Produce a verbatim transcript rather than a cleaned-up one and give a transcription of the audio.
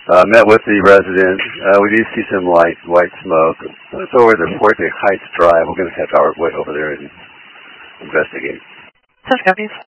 Uh, met with the resident. Uh, we do see some light, white smoke. It's over the Forte Heights Drive. We're going to have our way over there and investigate. Sounds good.